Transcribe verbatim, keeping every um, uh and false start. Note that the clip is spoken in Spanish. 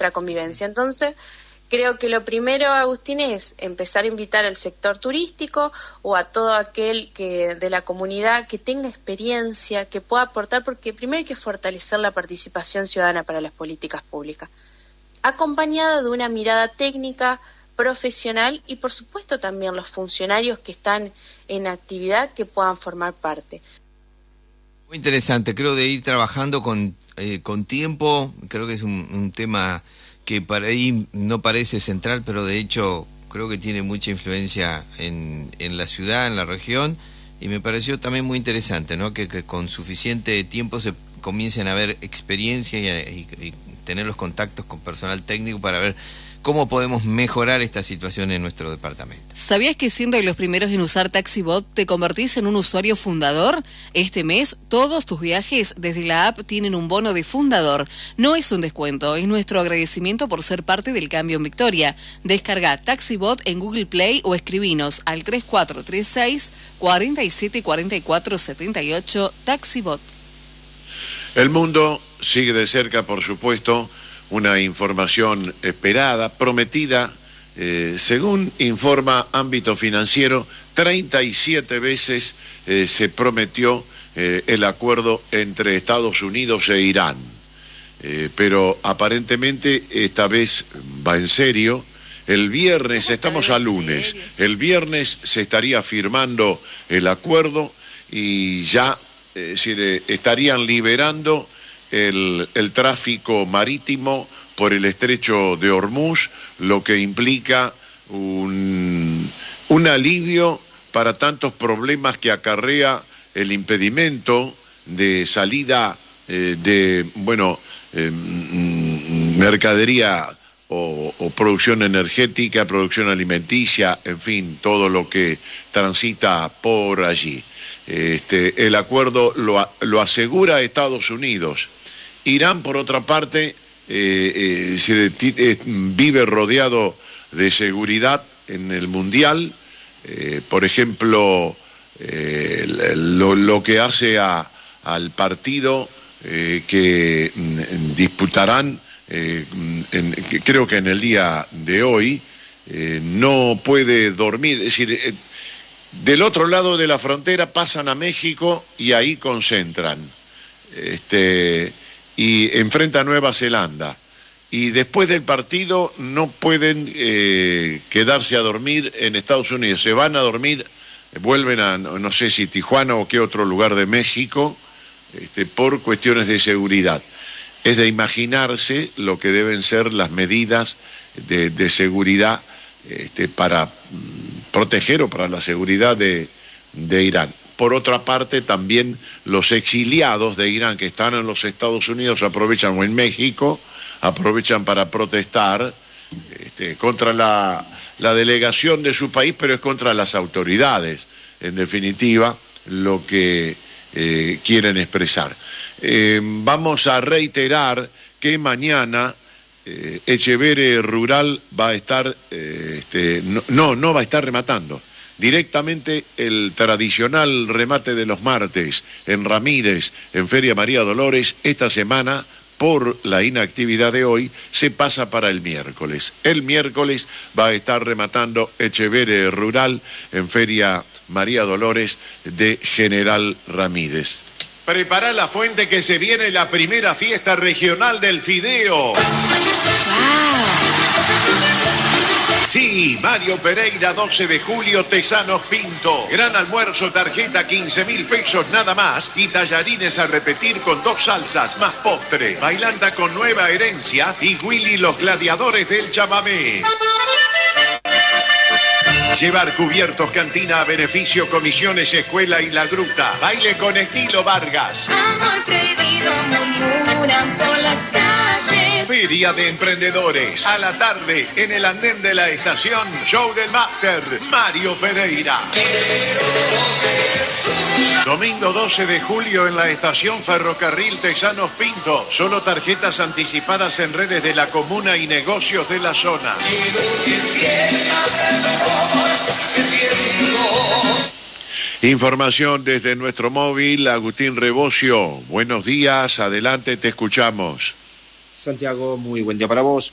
nuestra convivencia. Entonces, creo que lo primero, Agustín, es empezar a invitar al sector turístico o a todo aquel que de la comunidad que tenga experiencia, que pueda aportar, porque primero hay que fortalecer la participación ciudadana para las políticas públicas, acompañada de una mirada técnica, profesional y, por supuesto, también los funcionarios que están en actividad que puedan formar parte. Muy interesante, creo de ir trabajando con, eh, con tiempo, creo que es un, un tema que para ahí no parece central, pero de hecho creo que tiene mucha influencia en, en la ciudad, en la región, y me pareció también muy interesante, ¿no? Que, que con suficiente tiempo se comiencen a ver experiencia y, y, y tener los contactos con personal técnico para ver cómo podemos mejorar esta situación en nuestro departamento. ¿Sabías que siendo de los primeros en usar TaxiBot te convertís en un usuario fundador? Este mes, todos tus viajes desde la app tienen un bono de fundador. No es un descuento, es nuestro agradecimiento por ser parte del cambio en Victoria. Descarga TaxiBot en Google Play o escribinos al tres cuatro tres seis, cuatro siete cuatro cuatro siete ocho TaxiBot. El mundo sigue de cerca, por supuesto, una información esperada, prometida, eh, según informa Ámbito Financiero, treinta y siete veces eh, se prometió eh, el acuerdo entre Estados Unidos e Irán. Eh, pero aparentemente esta vez va en serio. El viernes, estamos a lunes, el viernes se estaría firmando el acuerdo y ya eh, se estarían liberando El, el tráfico marítimo por el estrecho de Hormuz, lo que implica un, un alivio para tantos problemas que acarrea el impedimento de salida eh, de, bueno, eh, mercadería o, o producción energética, producción alimenticia, en fin, todo lo que transita por allí. Este, el acuerdo lo, lo asegura Estados Unidos. Irán, por otra parte, eh, eh, vive rodeado de seguridad en el Mundial. Eh, por ejemplo, eh, lo, lo que hace a, al partido eh, que mm, disputarán, eh, en, que creo que en el día de hoy, eh, no puede dormir. Es decir, eh, del otro lado de la frontera pasan a México y ahí concentran. Este... y enfrenta a Nueva Zelanda. Y después del partido no pueden eh, quedarse a dormir en Estados Unidos. Se van a dormir, vuelven a, no sé si Tijuana o qué otro lugar de México, este, por cuestiones de seguridad. Es de imaginarse lo que deben ser las medidas de, de seguridad este, para mm, proteger o para la seguridad de, de Irán. Por otra parte, también los exiliados de Irán que están en los Estados Unidos aprovechan, o en México, aprovechan para protestar este, contra la, la delegación de su país, pero es contra las autoridades, en definitiva, lo que eh, quieren expresar. Eh, vamos a reiterar que mañana eh, Echeverre Rural va a estar, eh, este, no, no, no va a estar rematando. Directamente el tradicional remate de los martes en Ramírez, en Feria María Dolores, esta semana, por la inactividad de hoy, se pasa para el miércoles. El miércoles va a estar rematando Echeverre Rural en Feria María Dolores de General Ramírez. Prepara la fuente que se viene la primera fiesta regional del fideo. ¡Wow! Sí, Mario Pereira, doce de julio, Tesanos Pinto. Gran almuerzo, tarjeta quince mil pesos nada más. Y tallarines a repetir con dos salsas más postre. Bailanta con Nueva Herencia y Willy los gladiadores del chamamé. Llevar cubiertos, cantina a beneficio, comisiones, escuela y la gruta. Baile con estilo Vargas. Amor prohibido murmuran por las calles. Feria de Emprendedores. A la tarde, en el andén de la estación, show del máster, Mario Pereira. Domingo doce de julio en la estación Ferrocarril Tesanos Pinto. Solo tarjetas anticipadas en redes de la comuna y negocios de la zona. Información desde nuestro móvil, Agustín Rebocio. Buenos días, adelante, te escuchamos. Santiago, muy buen día para vos.